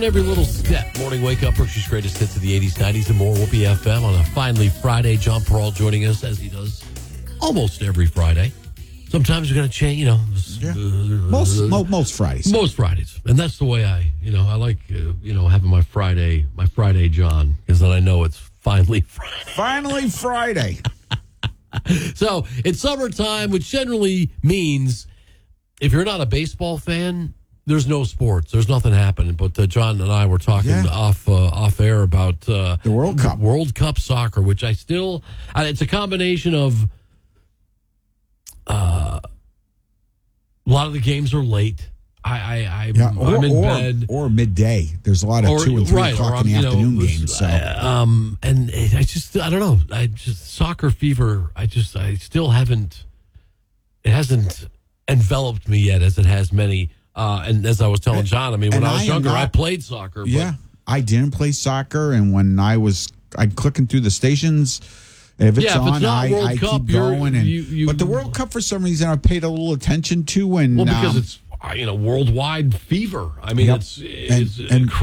Every little step. Morning wake up, Berkshire's greatest hits of the 80s, 90s, and more. Whoopi FM on a finally Friday. John Perrault joining us as he does almost every Friday. Sometimes we're going to change, Most Fridays. Most Fridays. And that's the way I like, having my Friday John, because then I know it's finally Friday. Finally Friday. So it's summertime, which generally means if you're not a baseball fan, there's no sports. There's nothing happening. But John and I were talking off air about the World Cup. World Cup soccer, which it's a combination of a lot of the games are late. I'm in bed. Or midday. There's a lot of 2 and 3 o'clock in the afternoon games. So. And I don't know. Soccer fever, it hasn't enveloped me yet as it has many. And as I was telling John, when I was younger, I played soccer. Yeah, I didn't play soccer. And when I'm clicking through the stations, if it's on, I keep going. But the World Cup, for some reason, I paid a little attention to. Because it's worldwide fever. It's